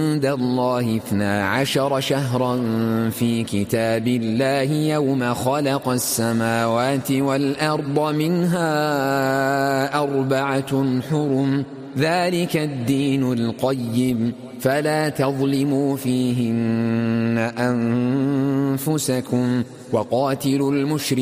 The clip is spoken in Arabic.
عند الله 12 شهرا في كتاب الله يوم خلق السماوات والأرض منها 4 حرم ذلك الدين القيم فلا تظلموا فيهن أنفسكم وقاتلوا المشركين